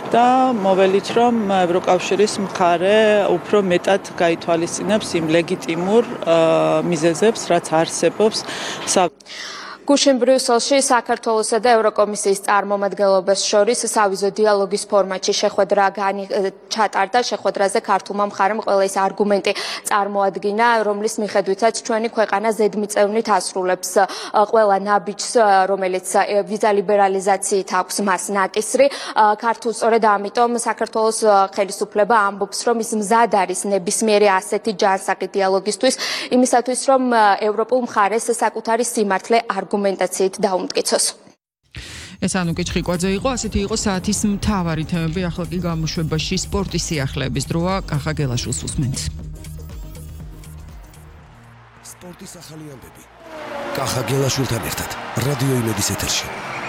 და მოველით რომ ევროკავშირის მხარე უფრო მეტად გაითვალისწინებს იმ ლეგიტიმურ მიზეზებს, რაც არსებობს. გუშინ ბრიუსელში საქართველოსა და ევროკომისიის წარმომადგენლობას შორის სავიზო დიალოგის ფორმატში შეხვედრა ჩატარდა. შეხვედრაზე ქართულმა მხარემ ყველა ის არგუმენტი წარმოადგინა, რომლის მიხედვითაც ჩვენი ქვეყანა ზედმიწევნით ასრულებს ყველა ნაბიჯს, რომელიც ვიზა ლიბერალიზაციით აქვს მას ნაკისრი. ქართულს სწორედ ამიტომ საქართველოს ხელისუფლება ამბობს, რომ ის მზად არის ნებისმიერი ასეთი ჯანსაღი დიალოგისთვის, იმისათვის რომ ევროპულ მხარეს საკუთარი სიმართლე არგუმენტაციით დაუმტკიცოს. ეს ანუკე ჩხიკვაძე იყო, ასეთი იყო საათის მთავარი თემები, ახლა კი გამოშვებაში სპორტის სიახლეების დროა, კახა გელაშვილს უსმენთ. სპორტის ახალი ამბები. კახა გელაშვილთან ერთად რადიო იმედის ეთერში.